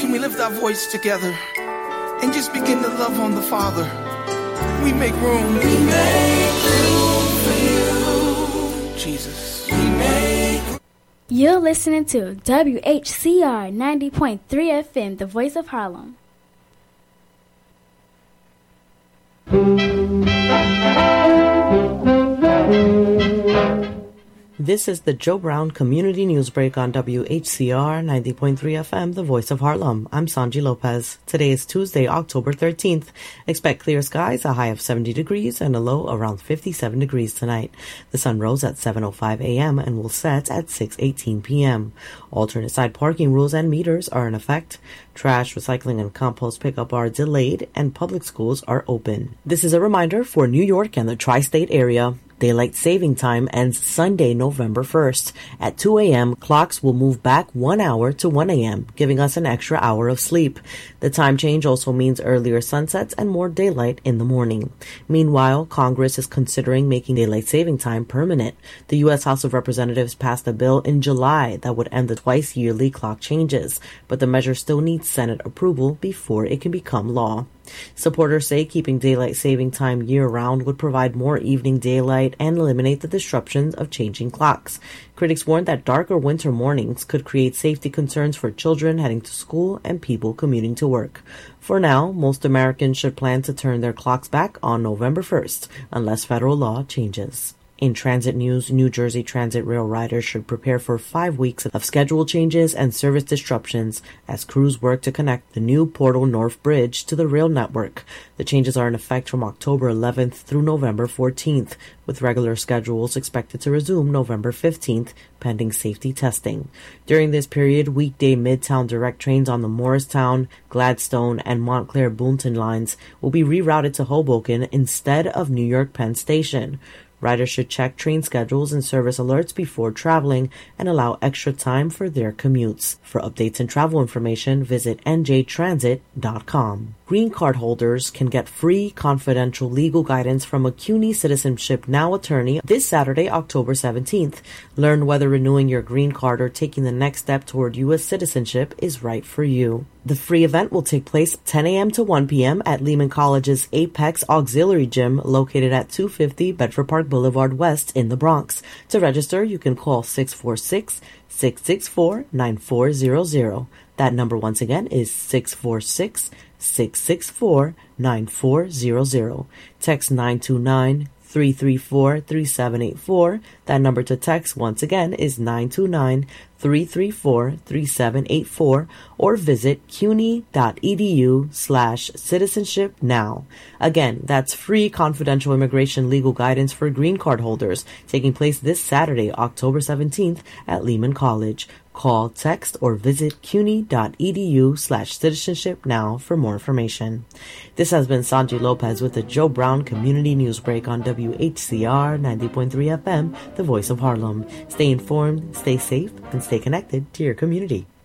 Can we lift our voice together and just begin to love on the Father? We make room. We make room for you, Jesus. We make room. You're listening to WHCR 90.3 FM, the voice of Harlem. This is the Joe Brown Community News Break on WHCR 90.3 FM, the voice of Harlem. I'm Sanji Lopez. Today is Tuesday, October 13th. Expect clear skies, a high of 70 degrees and a low around 57 degrees tonight. The sun rose at 7:05 a.m. and will set at 6:18 p.m. Alternate side parking rules and meters are in effect. Trash, recycling, and compost pickup are delayed, and public schools are open. This is a reminder for New York and the tri-state area. Daylight saving time ends Sunday, November 1st. At 2 a.m., clocks will move back 1 hour to 1 a.m., giving us an extra hour of sleep. The time change also means earlier sunsets and more daylight in the morning. Meanwhile, Congress is considering making daylight saving time permanent. The U.S. House of Representatives passed a bill in July that would end the twice-yearly clock changes, but the measure still needs Senate approval before it can become law. Supporters say keeping daylight saving time year-round would provide more evening daylight and eliminate the disruptions of changing clocks. Critics warned that darker winter mornings could create safety concerns for children heading to school and people commuting to work. For now, most Americans should plan to turn their clocks back on November 1st, unless federal law changes. In transit news, New Jersey Transit rail riders should prepare for 5 weeks of schedule changes and service disruptions as crews work to connect the new Portal North Bridge to the rail network. The changes are in effect from October 11th through November 14th, with regular schedules expected to resume November 15th, pending safety testing. During this period, weekday Midtown direct trains on the Morristown, Gladstone, and Montclair Boonton lines will be rerouted to Hoboken instead of New York Penn Station. Riders should check train schedules and service alerts before traveling and allow extra time for their commutes. For updates and travel information, visit njtransit.com. Green card holders can get free confidential legal guidance from a CUNY Citizenship Now attorney this Saturday, October 17th. Learn whether renewing your green card or taking the next step toward U.S. citizenship is right for you. The free event will take place 10 a.m. to 1 p.m. at Lehman College's Apex Auxiliary Gym located at 250 Bedford Park Boulevard West in the Bronx. To register, you can call 646-664-9400. That number once again is 646-664-9400. Text 929-334-3784. That number to text once again is 929-334-3784, or visit cuny.edu/citizenship now. Again, that's free confidential immigration legal guidance for green card holders, taking place this Saturday, October 17th at Lehman College. Call, text, or visit cuny.edu/citizenship now for more information. This has been Sanji Lopez with the Joe Brown Community News Break on WHCR 90.3 FM, the voice of Harlem. Stay informed, stay safe, and stay connected to your community.